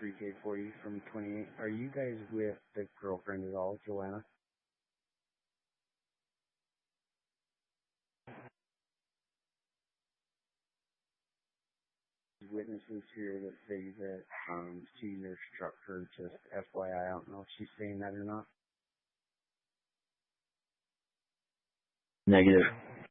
3K40 from 28. Are you guys with the girlfriend at all, Joanna? Witnesses here that say that she either struck her, just FYI. I don't know if she's saying that or not. Negative.